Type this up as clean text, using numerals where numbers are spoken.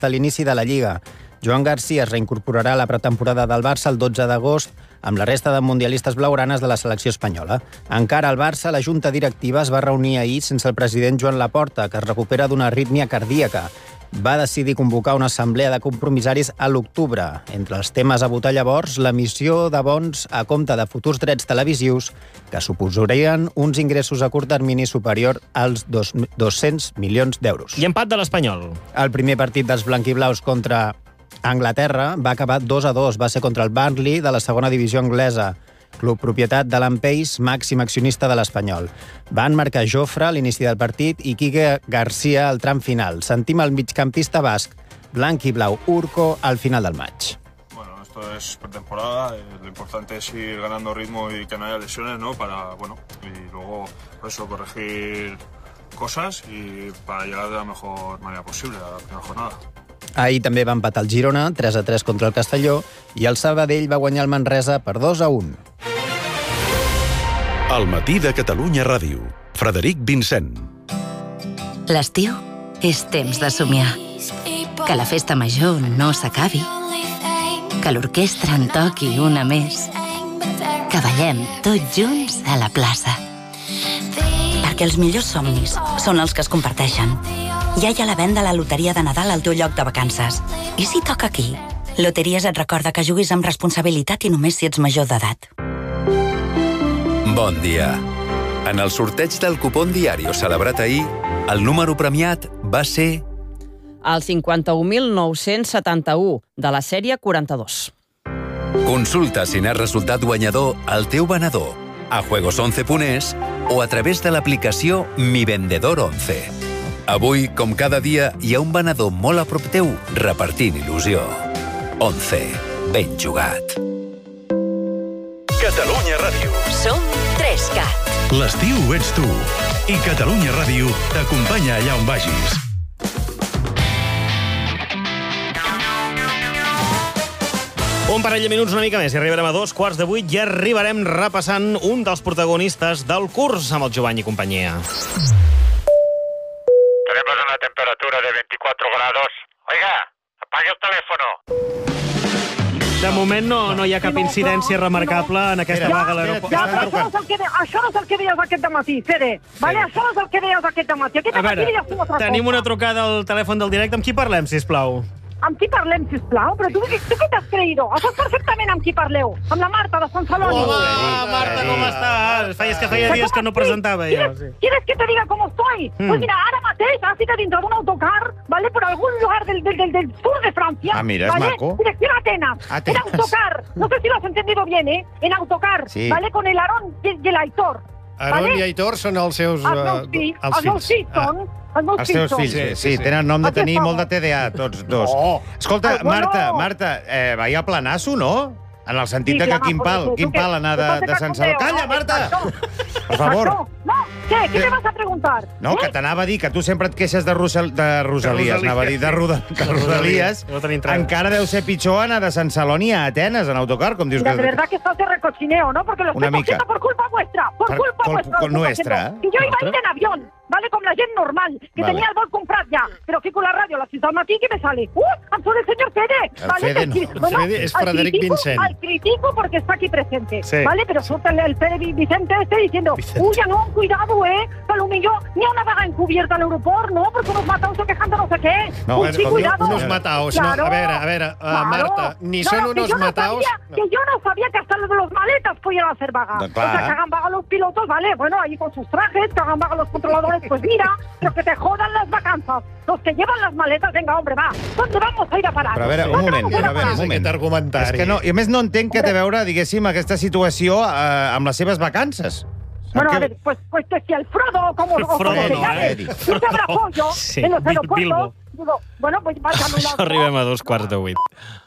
de l'inici de la Lliga. Joan Garcia es reincorporarà a la pretemporada del Barça el 12 d'agost amb la resta de mundialistes blaugranes de la selecció espanyola. Encara al Barça, la junta directiva es va reunir ahir sense el president Joan Laporta, que es recupera d'una arrítmia cardíaca. Va decidir convocar una assemblea de compromissaris a l'octubre. Entre els temes a votar llavors, l'emissió de bons a compte de futurs drets televisius que suposarien uns ingressos a curt termini superior als 200 milions d'euros. I empat de l'Espanyol. El primer partit dels blanquiblaus contra Anglaterra va acabar 2-2. Va ser contra el Burnley de la segona divisió anglesa, club propietat de l'Ampeix, màxim accionista de l'Espanyol. Van marcar Jofre a l'inici del partit i Quique Garcia al tram final. Sentim el migcampista basc, blanc i blau Urco, al final del match. Bueno, esto es pretemporada, lo importante es ir ganando ritmo y que no haya lesiones, ¿no? Y luego, por eso, corregir cosas y para llegar de la mejor manera posible a la primera jornada. Ahir també va empatar el Girona, 3-3 contra el Castelló, i el Sabadell va guanyar el Manresa per 2-1. El matí de Catalunya Ràdio. Frederic Vincent. L'estiu és temps de somiar. Que la festa major no s'acabi. Que l'orquestra en toqui una més. Que ballem tots junts a la plaça. Perquè els millors somnis són els que es comparteixen. Ja hi ha la venda a la loteria de Nadal al teu lloc de vacances. I si toca aquí? Loteries et recorda que juguis amb responsabilitat i només si ets major d'edat. Bon dia. En el sorteig del cupón Diario celebrat ahir, el número premiat va ser... el 51.971, de la sèrie 42. Consulta si n'has resultat guanyador al teu venedor, a juegos11.es o a través de l'aplicació Mi Vendedor 11. Avui, com cada dia, hi ha un venedor molt a prop teu repartint il·lusió. 11. Ben jugat. Catalunya Ràdio. Som 3CAT. L'estiu ets tu. I Catalunya Ràdio t'acompanya allà on vagis. Un parell de minuts una mica més i arribarem a 7:45 i arribarem repassant un dels protagonistes del curs amb el Jovany i companyia. Tenemos una temperatura de 24 grados. Oiga, apague el teléfono. De moment no hi ha cap incidència remarcable en aquesta vaga a l'aeroport. Ja, però això no és el que deies aquest dematí, Fede. Vale, això no és el que deies aquest dematí. Aquest dematí deies una altra cosa. Tenim una trucada al telèfon del directe. Amb qui parlem, sisplau? Amb qui parlem, sisplau? Però tu què t'has creïdo? Saps perfectament amb qui parleu. Amb la Marta, de Sant Celoni. Hola, Marta, com estàs? Feia dies que no presentava jo. ¿Quieres que te diga cómo estoy? Pues mira, ara mateix has ido dentro de un autocar, ¿vale? Por algún lugar del sur de Francia. Ah, mira, ¿vale? es maco. Dirección Atenas. En autocar. No sé si lo has entendido bien, ¿eh? En autocar, sí. ¿Vale? Con el Aarón y el Aitor. Aarón i Aitor són els seus... Els meus fills són... Els teus fills, sí, tenen nom de tenir molt de TDA, tots dos. Escolta, Marta, vaya planasso, no? En el sentit que quin pal anar de Sant Salvador. Calla, Marta! Per favor. No, què me vas a preguntar? No, que t'anava a dir que tu sempre et queixes de Rosalies, anava a dir, de Rodalies. Encara deu ser pitjor anar de Sant Celoni a Atenes en autocar, com dius que... De verdad que estás de recochineo, ¿no? Porque lo estoy cogiendo por culpa vuestra. Por culpa vuestra. Nuestra. Y yo iba a ir en avión, ¿vale? Com la gent normal, que tenía el vol comprat ja. Però fico la ràdio a les 6 del matí, ¿qué me sale? Em surt el señor Fede. El Fede no. El Fede es Frederic Vincent. Al critico porque está aquí presente, ¿vale? Pero surte el Fede Vicente diciendo, uy, ya no, cuidado, que lo millor ni una vaga encubierta al aeroport, ¿no? Porque unos mataos se quejan de no sé qué. No, sí, cuidado. Unos mataos, claro. No, a ver, Marta, ni son unos mataos... Que yo no sabía que hasta los maletas podían hacer vaga. O sea, que hagan vaga los pilotos, ¿vale? Bueno, ahí con sus trajes, que hagan vaga los controladores, pues mira, pero que te jodan las vacanzas. Los que llevan las maletas, venga, hombre, va. ¿Dónde vamos a ir a parar? Però a veure, un moment. És que no, i a més no entenc què té a veure, diguéssim, aquesta situació amb les seves vacances. Bueno, a ver, pues que si el Frodo, como se llame, un abrazo yo en los aeropuertos, digo, bueno, pues vas a anular. Arribem a 7:45.